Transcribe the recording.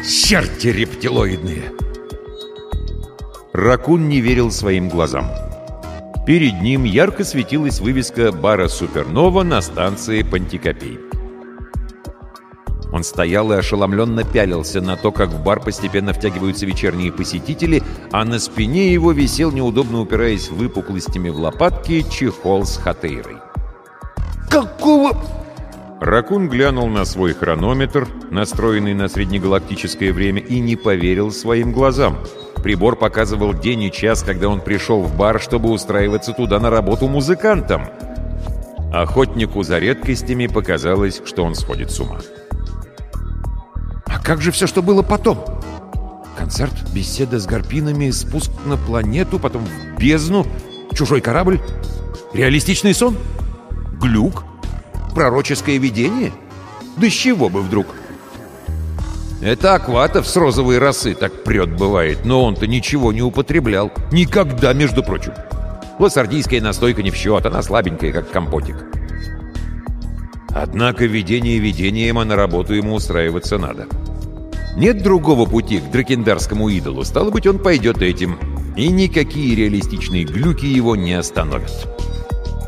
Черти рептилоидные! Ракун не верил своим глазам. Перед ним ярко светилась вывеска бара «Супернова» на станции Пантикопей. Он стоял и ошеломленно пялился на то, как в бар постепенно втягиваются вечерние посетители, а на спине его висел, неудобно упираясь выпуклостями в лопатки, чехол с хатейрой. Какого... Ракун глянул на свой хронометр, настроенный на среднегалактическое время, и не поверил своим глазам. Прибор показывал день и час, когда он пришел в бар, чтобы устраиваться туда на работу музыкантом. Охотнику за редкостями показалось, что он сходит с ума. А как же все, что было потом? Концерт, беседа с гарпинами, спуск на планету, потом в бездну, чужой корабль, реалистичный сон, глюк, пророческое видение? Да с чего бы вдруг? Это Акватов с розовой росы так прет бывает, но он-то ничего не употреблял. Никогда, между прочим. Лосардийская настойка не в счет, она слабенькая, как компотик. Однако видение видением, а на работу ему устраиваться надо. Нет другого пути к дракендарскому идолу, стало быть, он пойдет этим. И никакие реалистичные глюки его не остановят.